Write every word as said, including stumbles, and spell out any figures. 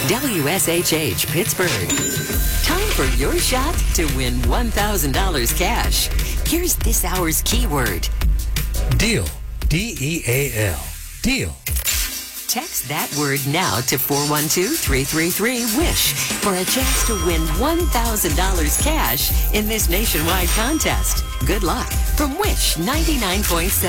W S H H Pittsburgh. Time for your shot to win one thousand dollars cash. Here's this hour's keyword. Deal. D E A L. Deal. Text that word now to four one two, three three three, WISH for a chance to win one thousand dollars cash in this nationwide contest. Good luck from Wish ninety-nine point seven.